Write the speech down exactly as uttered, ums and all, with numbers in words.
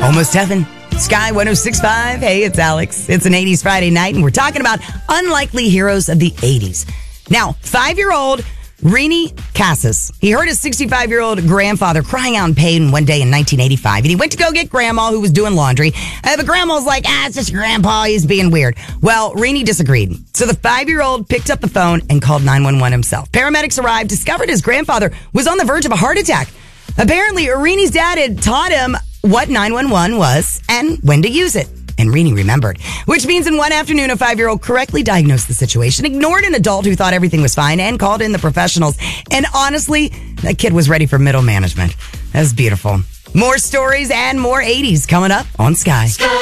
Almost Heaven. Sky one oh six point five. Hey, it's Alex. It's an eighties Friday night, and we're talking about unlikely heroes of the eighties. Now, five-year-old Rini Cassis. He heard his sixty-five-year-old grandfather crying out in pain one day in nineteen eighty-five, and he went to go get Grandma, who was doing laundry. And the Grandma's like, ah, it's just Grandpa. He's being weird. Well, Rini disagreed. So the five-year-old picked up the phone and called nine one one himself. Paramedics arrived, discovered his grandfather was on the verge of a heart attack. Apparently, Rini's dad had taught him what nine one one was and when to use it. And Rini remembered. Which means in one afternoon, a five-year-old correctly diagnosed the situation, ignored an adult who thought everything was fine, and called in the professionals. And honestly, that kid was ready for middle management. That's beautiful. More stories and more eighties coming up on Sky. Sky.